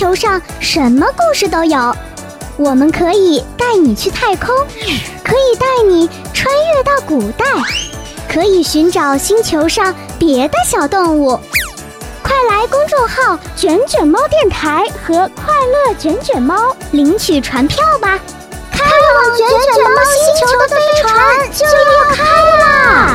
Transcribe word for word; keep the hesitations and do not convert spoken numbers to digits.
球上什么故事都有，我们可以带你去太空，可以带你穿越到古代，可以寻找星球上别的小动物。快来公众号卷卷猫电台和快乐卷卷猫领取船票吧，开往卷卷猫星球的飞船就要开啦！